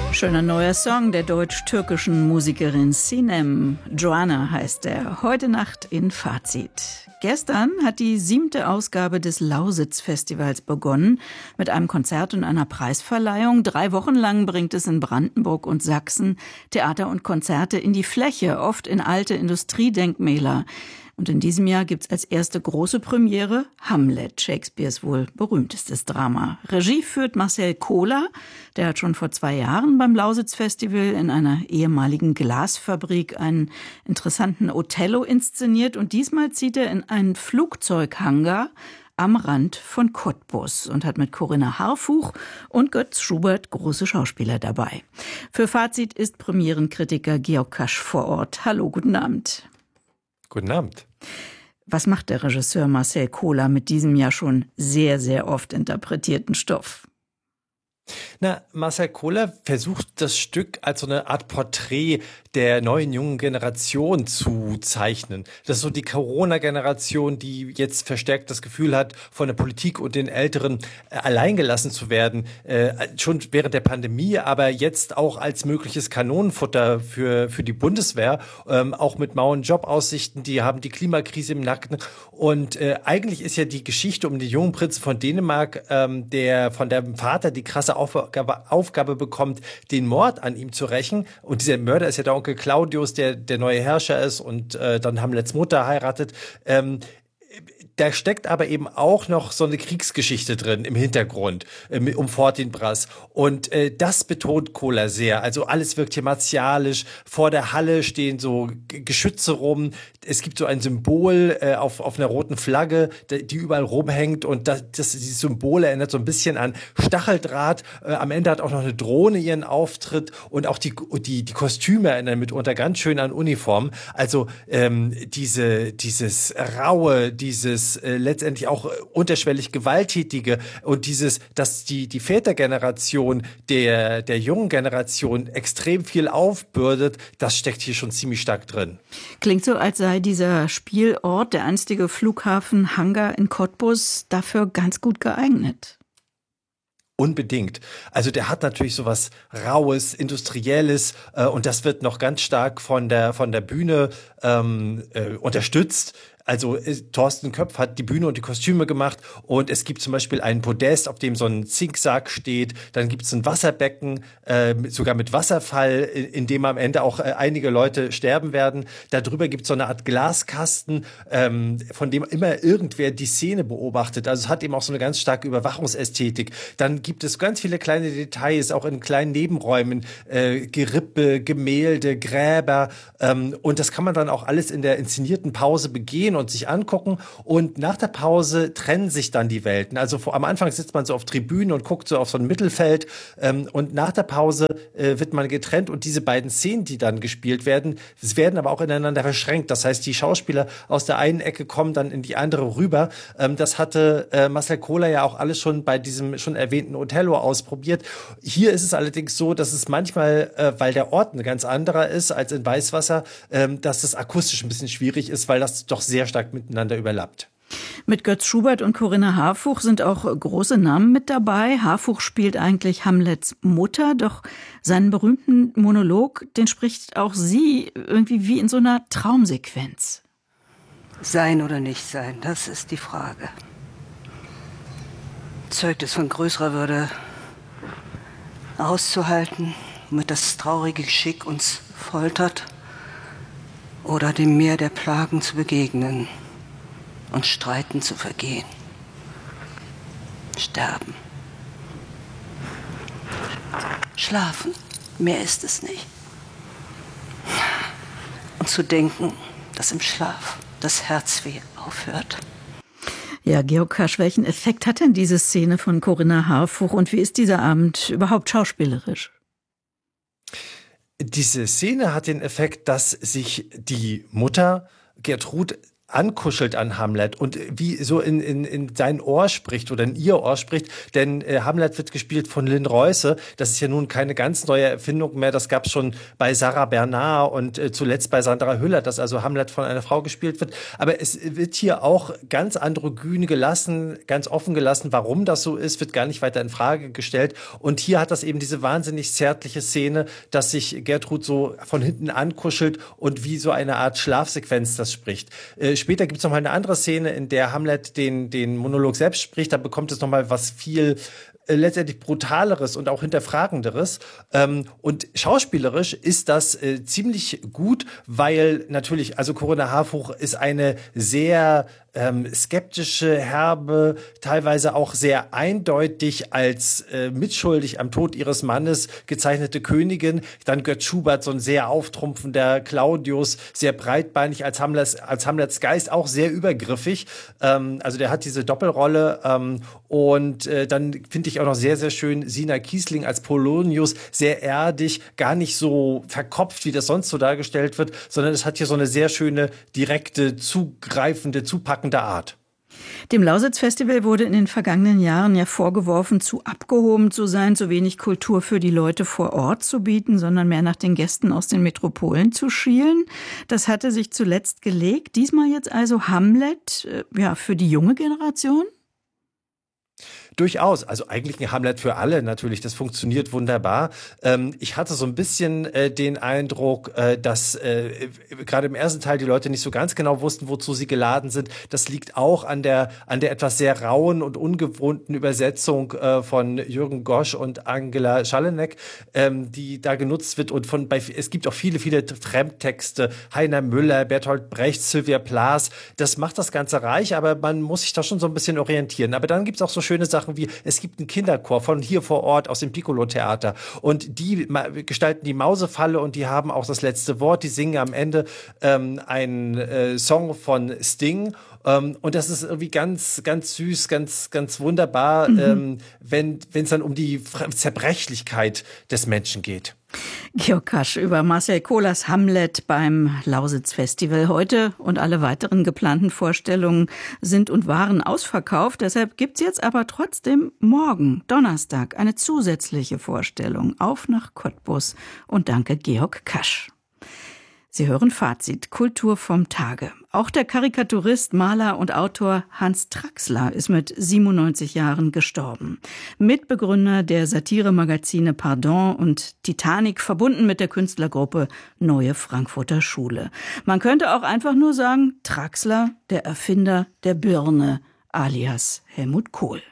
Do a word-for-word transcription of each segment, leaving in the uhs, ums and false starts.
Schöner neuer Song der deutsch-türkischen Musikerin Sinem. Joanna heißt er. Heute Nacht in Fazit. Gestern hat die siebte Ausgabe des Lausitz-Festivals begonnen mit einem Konzert und einer Preisverleihung. Drei Wochen lang bringt es in Brandenburg und Sachsen Theater und Konzerte in die Fläche, oft in alte Industriedenkmäler. Und in diesem Jahr gibt's als erste große Premiere Hamlet, Shakespeares wohl berühmtestes Drama. Regie führt Marcel Kohler. Der hat schon vor zwei Jahren beim Lausitz-Festival in einer ehemaligen Glasfabrik einen interessanten Othello inszeniert. Und diesmal zieht er in einen Flugzeughangar am Rand von Cottbus und hat mit Corinna Harfuch und Götz Schubert große Schauspieler dabei. Für Fazit ist Premierenkritiker Georg Kasch vor Ort. Hallo, guten Abend. Guten Abend. Was macht der Regisseur Marcel Kohler mit diesem ja schon sehr, sehr oft interpretierten Stoff? Na, Marcel Kohler versucht das Stück als so eine Art Porträt der neuen jungen Generation zu zeichnen. Das ist so die Corona-Generation, die jetzt verstärkt das Gefühl hat, von der Politik und den Älteren äh, alleingelassen zu werden. Äh, schon während der Pandemie, aber jetzt auch als mögliches Kanonenfutter für, für die Bundeswehr. Ähm, auch mit mauen Jobaussichten, die haben die Klimakrise im Nacken. Und äh, eigentlich ist ja die Geschichte um den jungen Prinzen von Dänemark, ähm, der von dem Vater die krasse Aufgabe, Aufgabe bekommt, den Mord an ihm zu rächen. Und dieser Mörder ist ja der Onkel Claudius, der der neue Herrscher ist und äh, dann Hamlets Mutter heiratet. Ähm, Da steckt aber eben auch noch so eine Kriegsgeschichte drin im Hintergrund äh, um Fortinbras. Und äh, das betont Kohler sehr. Also alles wirkt hier martialisch. Vor der Halle stehen so G- Geschütze rum. Es gibt so ein Symbol äh, auf, auf einer roten Flagge, die, die überall rumhängt. Und das, das, dieses Symbol erinnert so ein bisschen an Stacheldraht. Äh, am Ende hat auch noch eine Drohne ihren Auftritt. Und auch die, die, die Kostüme erinnern mitunter ganz schön an Uniformen. Also ähm, diese, dieses Raue, dieses äh, letztendlich auch äh, unterschwellig Gewalttätige und dieses, dass die, die Vätergeneration der, der jungen Generation extrem viel aufbürdet, das steckt hier schon ziemlich stark drin. Klingt so, als sei dieser Spielort, der einstige Flughafen Hangar in Cottbus, dafür ganz gut geeignet. Unbedingt. Also der hat natürlich sowas Raues, Industrielles äh, und das wird noch ganz stark von der von der Bühne ähm, äh, unterstützt. Also äh, Thorsten Köpf hat die Bühne und die Kostüme gemacht und es gibt zum Beispiel einen Podest, auf dem so ein Zinksack steht. Dann gibt es ein Wasserbecken, äh, sogar mit Wasserfall, in, in dem am Ende auch äh, einige Leute sterben werden. Darüber gibt es so eine Art Glaskasten, ähm, von dem immer irgendwer die Szene beobachtet. Also es hat eben auch so eine ganz starke Überwachungsästhetik. Dann gibt es ganz viele kleine Details, auch in kleinen Nebenräumen, äh, Gerippe, Gemälde, Gräber. Ähm, und das kann man dann auch alles in der inszenierten Pause begehen und sich angucken. Und nach der Pause trennen sich dann die Welten. Also vor, am Anfang sitzt man so auf Tribünen und guckt so auf so ein Mittelfeld. Ähm, und nach der Pause äh, wird man getrennt. Und diese beiden Szenen, die dann gespielt werden, es werden aber auch ineinander verschränkt. Das heißt, die Schauspieler aus der einen Ecke kommen dann in die andere rüber. Ähm, das hatte äh, Marcel Kohler ja auch alles schon bei diesem schon erwähnten Othello ausprobiert. Hier ist es allerdings so, dass es manchmal, äh, weil der Ort ein ganz anderer ist als in Weißwasser, ähm, dass es akustisch ein bisschen schwierig ist, weil das doch sehr stark miteinander überlappt. Mit Götz Schubert und Corinna Harfuch sind auch große Namen mit dabei. Harfuch spielt eigentlich Hamlets Mutter, doch seinen berühmten Monolog, den spricht auch sie irgendwie wie in so einer Traumsequenz. Sein oder nicht sein, das ist die Frage. Zeugt es von größerer Würde, auszuhalten, womit das traurige Geschick uns foltert, oder dem Meer der Plagen zu begegnen und streiten zu vergehen, sterben, schlafen, mehr ist es nicht. Und zu denken, dass im Schlaf das Herzweh aufhört. Ja, Georg Kasch, welchen Effekt hat denn diese Szene von Corinna Harfuch und wie ist dieser Abend überhaupt schauspielerisch? Diese Szene hat den Effekt, dass sich die Mutter Gertrud ankuschelt an Hamlet und wie so in, in, in sein Ohr spricht oder in ihr Ohr spricht. Denn äh, Hamlet wird gespielt von Lynn Reuse. Das ist ja nun keine ganz neue Erfindung mehr. Das gab es schon bei Sarah Bernard und äh, zuletzt bei Sandra Hüller, dass also Hamlet von einer Frau gespielt wird. Aber es wird hier auch ganz androgyn gelassen, ganz offen gelassen. Warum das so ist, wird gar nicht weiter in Frage gestellt. Und hier hat das eben diese wahnsinnig zärtliche Szene, dass sich Gertrud so von hinten ankuschelt und wie so eine Art Schlafsequenz das spricht. Äh, Später gibt es noch mal eine andere Szene, in der Hamlet den, den Monolog selbst spricht. Da bekommt es noch mal was viel äh, letztendlich Brutaleres und auch Hinterfragenderes. Ähm, und schauspielerisch ist das äh, ziemlich gut, weil natürlich, also Corinna Harfouch ist eine sehr ähm, skeptische, herbe, teilweise auch sehr eindeutig als äh, mitschuldig am Tod ihres Mannes gezeichnete Königin. Dann Götz Schubert, so ein sehr auftrumpfender Claudius, sehr breitbeinig als Hamlets, als Hamlets Geist, auch sehr übergriffig. Ähm, also der hat diese Doppelrolle. Ähm, und äh, dann finde ich auch noch sehr, sehr schön Sina Kiesling als Polonius, sehr erdig, gar nicht so verkopft, wie das sonst so dargestellt wird, sondern es hat hier so eine sehr schöne, direkte, zugreifende, zupackende Art. Dem Lausitz-Festival wurde in den vergangenen Jahren ja vorgeworfen, zu abgehoben zu sein, zu wenig Kultur für die Leute vor Ort zu bieten, sondern mehr nach den Gästen aus den Metropolen zu schielen. Das hatte sich zuletzt gelegt. Diesmal jetzt also Hamlet, ja, für die junge Generation? Durchaus, also eigentlich ein Hamlet für alle natürlich, das funktioniert wunderbar. Ähm, ich hatte so ein bisschen äh, den Eindruck, äh, dass äh, gerade im ersten Teil die Leute nicht so ganz genau wussten, wozu sie geladen sind. Das liegt auch an der an der etwas sehr rauen und ungewohnten Übersetzung äh, von Jürgen Gosch und Angela Schaleneck, ähm, die da genutzt wird. Und von bei, es gibt auch viele, viele Fremdtexte, Heiner Müller, Bertolt Brecht, Sylvia Plath. Das macht das Ganze reich, aber man muss sich da schon so ein bisschen orientieren. Aber dann gibt es auch so schöne Sachen wie, es gibt einen Kinderchor von hier vor Ort aus dem Piccolo-Theater und die gestalten die Mausefalle und die haben auch das letzte Wort. Die singen am Ende ähm, einen äh, Song von Sting. Um, und das ist irgendwie ganz, ganz süß, ganz, ganz wunderbar, mhm. ähm, wenn wenn es dann um die Zerbrechlichkeit des Menschen geht. Georg Kasch über Marcel Kohlers Hamlet beim Lausitz-Festival. Heute und alle weiteren geplanten Vorstellungen sind und waren ausverkauft. Deshalb gibt's jetzt aber trotzdem morgen, Donnerstag, eine zusätzliche Vorstellung. Auf nach Cottbus und danke Georg Kasch. Sie hören Fazit, Kultur vom Tage. Auch der Karikaturist, Maler und Autor Hans Traxler ist mit siebenundneunzig Jahren gestorben. Mitbegründer der Satiremagazine Pardon und Titanic, verbunden mit der Künstlergruppe Neue Frankfurter Schule. Man könnte auch einfach nur sagen, Traxler, der Erfinder der Birne, alias Helmut Kohl.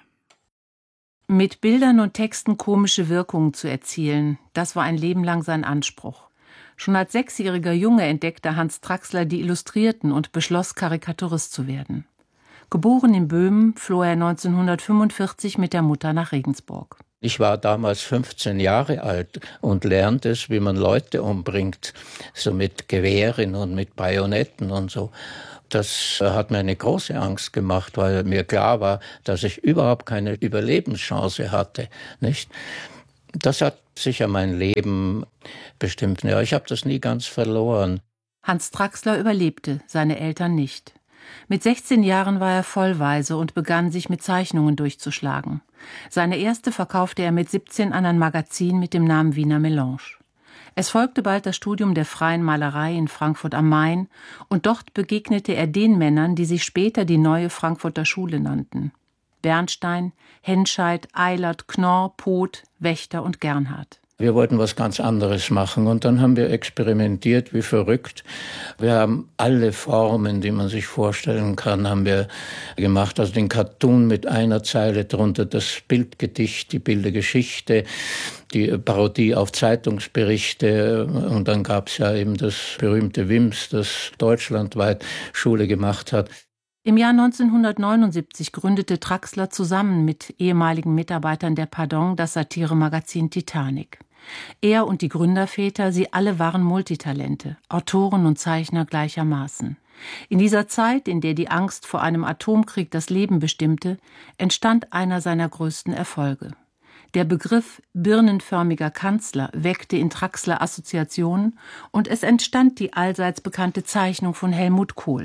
Mit Bildern und Texten komische Wirkungen zu erzielen, das war ein Leben lang sein Anspruch. Schon als sechsjähriger Junge entdeckte Hans Traxler die Illustrierten und beschloss, Karikaturist zu werden. Geboren in Böhmen, floh er neunzehnhundertfünfundvierzig mit der Mutter nach Regensburg. Ich war damals fünfzehn Jahre alt und lernte es, wie man Leute umbringt, so mit Gewehren und mit Bajonetten und so. Das hat mir eine große Angst gemacht, weil mir klar war, dass ich überhaupt keine Überlebenschance hatte, nicht? Das hat sicher mein Leben bestimmt. Ja, ich habe das nie ganz verloren. Hans Traxler überlebte, seine Eltern nicht. Mit sechzehn Jahren war er vollweise und begann, sich mit Zeichnungen durchzuschlagen. Seine erste verkaufte er mit siebzehn an ein Magazin mit dem Namen Wiener Melange. Es folgte bald das Studium der freien Malerei in Frankfurt am Main und dort begegnete er den Männern, die sich später die Neue Frankfurter Schule nannten. Bernstein, Henscheid, Eilert, Knorr, Poth, Wächter und Gernhardt. Wir wollten was ganz anderes machen und dann haben wir experimentiert wie verrückt. Wir haben alle Formen, die man sich vorstellen kann, haben wir gemacht. Also den Cartoon mit einer Zeile drunter, das Bildgedicht, die Bildergeschichte, die Parodie auf Zeitungsberichte und dann gab es ja eben das berühmte Wims, das deutschlandweit Schule gemacht hat. Im Jahr neunzehnhundertneunundsiebzig gründete Traxler zusammen mit ehemaligen Mitarbeitern der Pardon das Satiremagazin Titanic. Er und die Gründerväter, sie alle waren Multitalente, Autoren und Zeichner gleichermaßen. In dieser Zeit, in der die Angst vor einem Atomkrieg das Leben bestimmte, entstand einer seiner größten Erfolge. Der Begriff birnenförmiger Kanzler weckte in Traxler Assoziationen und es entstand die allseits bekannte Zeichnung von Helmut Kohl.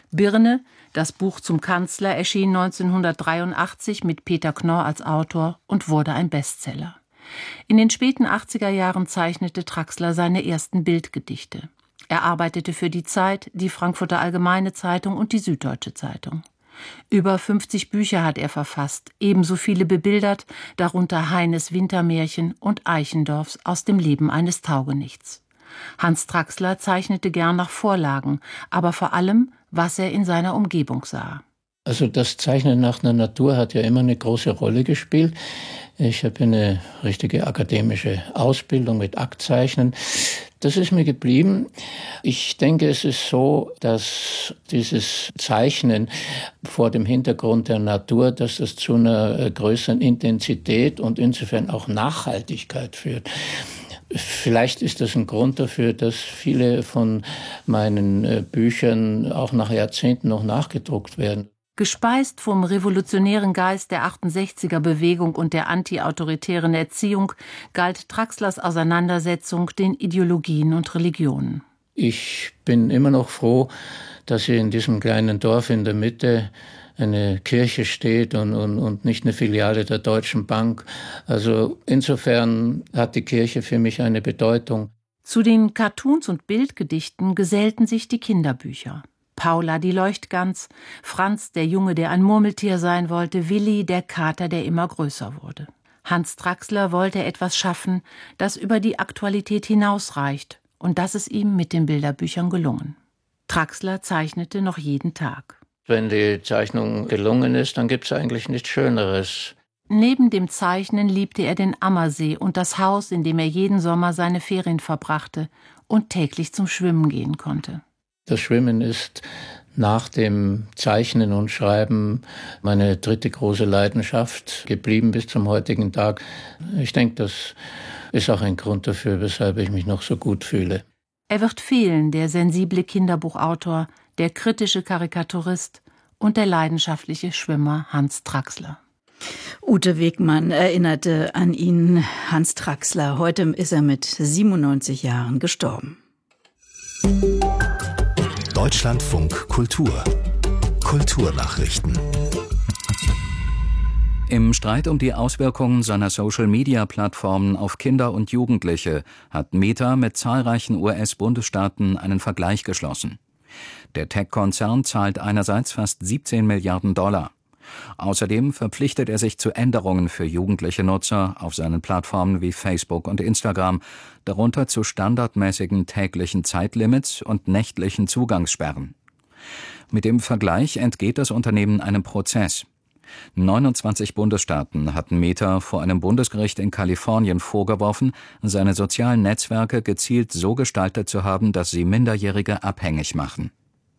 Birne, das Buch zum Kanzler, erschien neunzehnhundertdreiundachtzig mit Peter Knorr als Autor und wurde ein Bestseller. In den späten achtziger Jahren zeichnete Traxler seine ersten Bildgedichte. Er arbeitete für die Zeit, die Frankfurter Allgemeine Zeitung und die Süddeutsche Zeitung. Über fünfzig Bücher hat er verfasst, ebenso viele bebildert, darunter Heines Wintermärchen und Eichendorffs Aus dem Leben eines Taugenichts. Hans Traxler zeichnete gern nach Vorlagen, aber vor allem, was er in seiner Umgebung sah. Also das Zeichnen nach der Natur hat ja immer eine große Rolle gespielt. Ich habe eine richtige akademische Ausbildung mit Aktzeichnen. Das ist mir geblieben. Ich denke, es ist so, dass dieses Zeichnen vor dem Hintergrund der Natur, dass das zu einer größeren Intensität und insofern auch Nachhaltigkeit führt. Vielleicht ist das ein Grund dafür, dass viele von meinen Büchern auch nach Jahrzehnten noch nachgedruckt werden. Gespeist vom revolutionären Geist der achtundsechziger-Bewegung und der antiautoritären Erziehung galt Traxlers Auseinandersetzung den Ideologien und Religionen. Ich bin immer noch froh, dass hier in diesem kleinen Dorf in der Mitte eine Kirche steht und, und, und nicht eine Filiale der Deutschen Bank. Also insofern hat die Kirche für mich eine Bedeutung. Zu den Cartoons und Bildgedichten gesellten sich die Kinderbücher. Paula, die Leuchtgans, Franz, der Junge, der ein Murmeltier sein wollte, Willi, der Kater, der immer größer wurde. Hans Traxler wollte etwas schaffen, das über die Aktualität hinausreicht, und das ist ihm mit den Bilderbüchern gelungen. Traxler zeichnete noch jeden Tag. Wenn die Zeichnung gelungen ist, dann gibt es eigentlich nichts Schöneres. Neben dem Zeichnen liebte er den Ammersee und das Haus, in dem er jeden Sommer seine Ferien verbrachte und täglich zum Schwimmen gehen konnte. Das Schwimmen ist nach dem Zeichnen und Schreiben meine dritte große Leidenschaft geblieben bis zum heutigen Tag. Ich denke, das ist auch ein Grund dafür, weshalb ich mich noch so gut fühle. Er wird fehlen, der sensible Kinderbuchautor, der kritische Karikaturist und der leidenschaftliche Schwimmer Hans Traxler. Ute Wegmann erinnerte an ihn, Hans Traxler. Heute ist er mit siebenundneunzig Jahren gestorben. Deutschlandfunk Kultur. Kulturnachrichten. Im Streit um die Auswirkungen seiner Social-Media-Plattformen auf Kinder und Jugendliche hat Meta mit zahlreichen U S-Bundesstaaten einen Vergleich geschlossen. Der Tech-Konzern zahlt einerseits fast siebzehn Milliarden Dollar. Außerdem verpflichtet er sich zu Änderungen für jugendliche Nutzer auf seinen Plattformen wie Facebook und Instagram, darunter zu standardmäßigen täglichen Zeitlimits und nächtlichen Zugangssperren. Mit dem Vergleich entgeht das Unternehmen einem Prozess. neunundzwanzig Bundesstaaten hatten Meta vor einem Bundesgericht in Kalifornien vorgeworfen, seine sozialen Netzwerke gezielt so gestaltet zu haben, dass sie Minderjährige abhängig machen.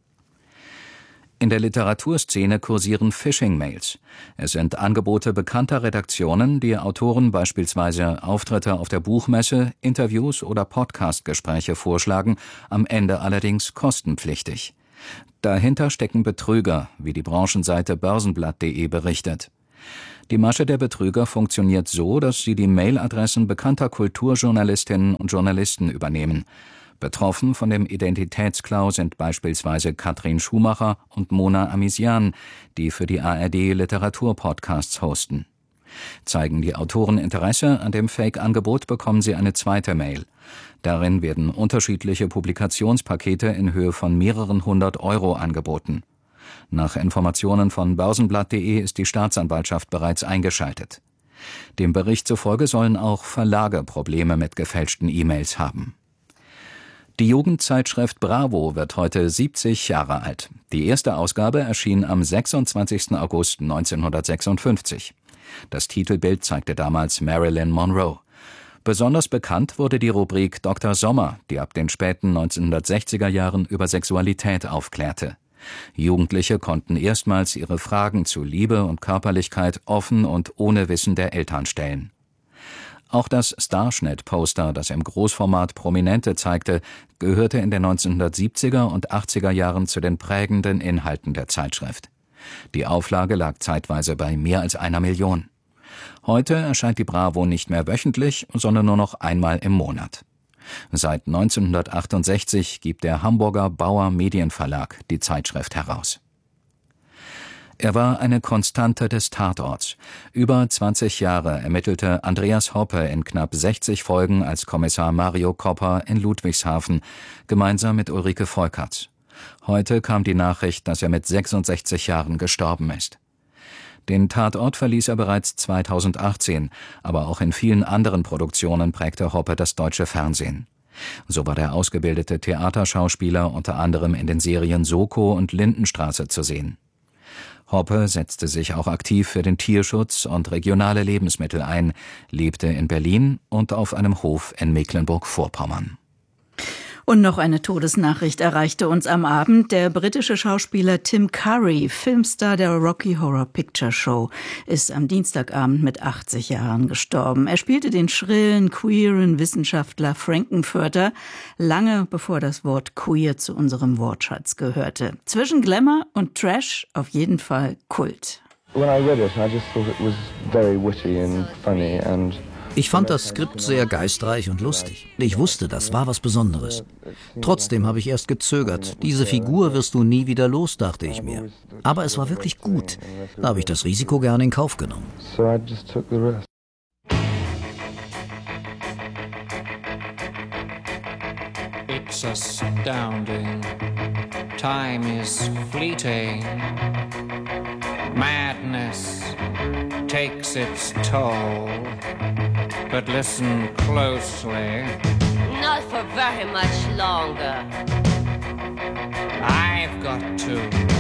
In der Literaturszene kursieren Phishing-Mails. Es sind Angebote bekannter Redaktionen, die Autoren beispielsweise Auftritte auf der Buchmesse, Interviews oder Podcastgespräche vorschlagen, am Ende allerdings kostenpflichtig. Dahinter stecken Betrüger, wie die Branchenseite börsenblatt punkt de berichtet. Die Masche der Betrüger funktioniert so, dass sie die Mailadressen bekannter Kulturjournalistinnen und Journalisten übernehmen. Betroffen von dem Identitätsklau sind beispielsweise Katrin Schumacher und Mona Amisian, die für die A R D Literaturpodcasts hosten. Zeigen die Autoren Interesse an dem Fake-Angebot, bekommen sie eine zweite Mail. Darin werden unterschiedliche Publikationspakete in Höhe von mehreren hundert Euro angeboten. Nach Informationen von börsenblatt punkt de ist die Staatsanwaltschaft bereits eingeschaltet. Dem Bericht zufolge sollen auch Verlage Probleme mit gefälschten E-Mails haben. Die Jugendzeitschrift Bravo wird heute siebzig Jahre alt. Die erste Ausgabe erschien am sechsundzwanzigsten August neunzehnhundertsechsundfünfzig. Das Titelbild zeigte damals Marilyn Monroe. Besonders bekannt wurde die Rubrik Doktor Sommer, die ab den späten neunzehnhundertsechziger Jahren über Sexualität aufklärte. Jugendliche konnten erstmals ihre Fragen zu Liebe und Körperlichkeit offen und ohne Wissen der Eltern stellen. Auch das Starschnitt-Poster, das im Großformat Prominente zeigte, gehörte in den neunzehnhundertsiebziger und achtziger Jahren zu den prägenden Inhalten der Zeitschrift. Die Auflage lag zeitweise bei mehr als einer Million. Heute erscheint die Bravo nicht mehr wöchentlich, sondern nur noch einmal im Monat. Seit neunzehnhundertachtundsechzig gibt der Hamburger Bauer Medienverlag die Zeitschrift heraus. Er war eine Konstante des Tatorts. Über zwanzig Jahre ermittelte Andreas Hoppe in knapp sechzig Folgen als Kommissar Mario Kopper in Ludwigshafen, gemeinsam mit Ulrike Volkerts. Heute kam die Nachricht, dass er mit sechsundsechzig Jahren gestorben ist. Den Tatort verließ er bereits zweitausendachtzehn, aber auch in vielen anderen Produktionen prägte Hoppe das deutsche Fernsehen. So war der ausgebildete Theaterschauspieler unter anderem in den Serien Soko und Lindenstraße zu sehen. Hoppe setzte sich auch aktiv für den Tierschutz und regionale Lebensmittel ein, lebte in Berlin und auf einem Hof in Mecklenburg-Vorpommern. Und noch eine Todesnachricht erreichte uns am Abend. Der britische Schauspieler Tim Curry, Filmstar der Rocky Horror Picture Show, ist am Dienstagabend mit achtzig Jahren gestorben. Er spielte den schrillen, queeren Wissenschaftler Frankenfurter, lange bevor das Wort queer zu unserem Wortschatz gehörte. Zwischen Glamour und Trash auf jeden Fall Kult. When I read it, I just thought it was very witty and funny and Ich fand das Skript sehr geistreich und lustig. Ich wusste, das war was Besonderes. Trotzdem habe ich erst gezögert. Diese Figur wirst du nie wieder los, dachte ich mir. Aber es war wirklich gut. Da habe ich das Risiko gerne in Kauf genommen. so I just took the risk. It's astounding. Time is fleeting. Madness takes its toll. But listen closely. Not for very much longer. I've got to